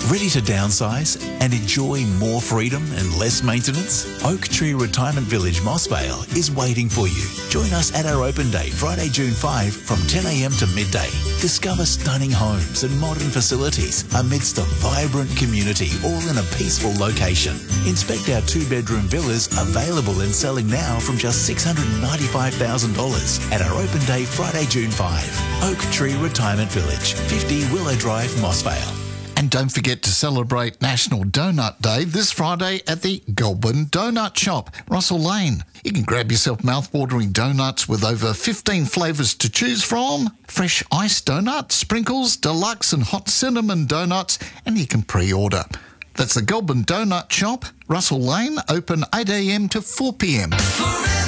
Ready to downsize and enjoy more freedom and less maintenance? Oak Tree Retirement Village, Moss Vale is waiting for you. Join us at our open day, Friday, June 5 from 10 a.m. to midday. Discover stunning homes and modern facilities amidst a vibrant community, all in a peaceful location. Inspect our 2-bedroom villas available and selling now from just $695,000 at our open day, Friday, June 5. Oak Tree Retirement Village, 50 Willow Drive, Moss Vale. And don't forget to celebrate National Donut Day this Friday at the Goulburn Donut Shop, Russell Lane. You can grab yourself mouth-watering donuts with over 15 flavours to choose from. Fresh iced donuts, sprinkles, deluxe and hot cinnamon donuts, and you can pre-order. That's the Goulburn Donut Shop, Russell Lane, open 8 a.m. to 4 p.m.